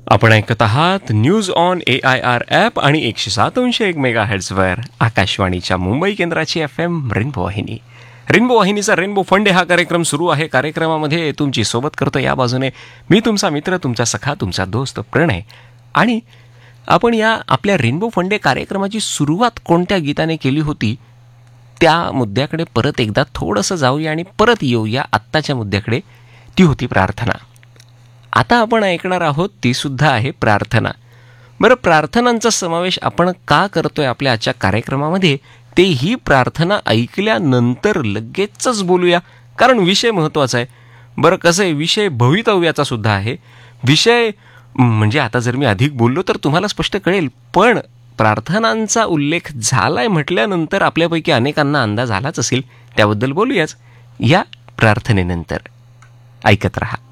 आपण ऐकत आहात न्यूज ऑन AIR ॲप आणि 107.1 मेगाहर्ट्झवर आकाशवाणीच्या मुंबई केंद्राची FM रेनबो वाहिनी. रेनबो वाहिनीचा रेनबो फंडे हा कार्यक्रम सुरू आहे. कार्यक्रमामध्ये तुमची सोबत करतो या बाजूने मी तुमचा मित्र, तुमचा सखा, तुमचा दोस्त प्रणय. आणि आपण या आपल्या रेनबो फंडे कार्यक्रमाची सुरुवात कोणत्या गीताने केली होती त्या मुद्द्याकडे परत एकदा थोडंसं जाऊया आणि परत येऊया आत्ताच्या मुद्द्याकडे. ती होती प्रार्थना. आता आपण ऐकणार आहोत ती सुद्धा आहे प्रार्थना. बरं, प्रार्थनांचा समावेश आपण का करतोय आपल्या आजच्या कार्यक्रमामध्ये तेही प्रार्थना ऐकल्यानंतर लगेचच बोलूया, कारण विषय महत्त्वाचा आहे. बरं, कसं आहे, विषय भवितव्याचा सुद्धा आहे. विषय म्हणजे आता जर मी अधिक बोललो तर तुम्हाला स्पष्ट कळेल, पण प्रार्थनांचा उल्लेख झालाय म्हटल्यानंतर आपल्यापैकी अनेकांना अंदाज आलाच असेल. त्याबद्दल बोलूयाच या प्रार्थनेनंतर. ऐकत रहा.